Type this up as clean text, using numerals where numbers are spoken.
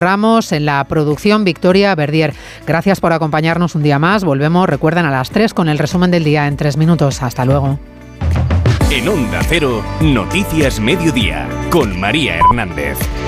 Ramos, en la producción Victoria Verdier. Gracias por acompañarnos un día más. Volvemos, recuerden, a las 3 con el resumen del día en 3 minutos. Hasta luego. En Onda Cero, Noticias Mediodía, con María Hernández.